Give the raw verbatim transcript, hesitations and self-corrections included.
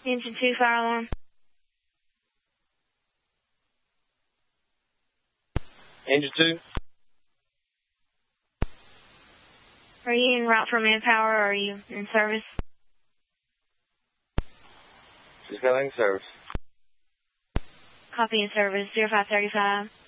Engine two, fire alarm. Engine two. Are you en route for manpower or are you in service? Just got in service. Copy in service, zero five thirty-five.